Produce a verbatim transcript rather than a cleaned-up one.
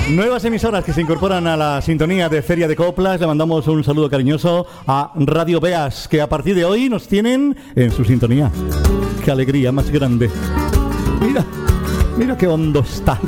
Nuevas emisoras que se incorporan a la sintonía de Feria de Coplas. Le mandamos un saludo cariñoso a Radio Beas, que a partir de hoy nos tienen en su sintonía. ¡Qué alegría más grande! Mira, mira qué hondo está.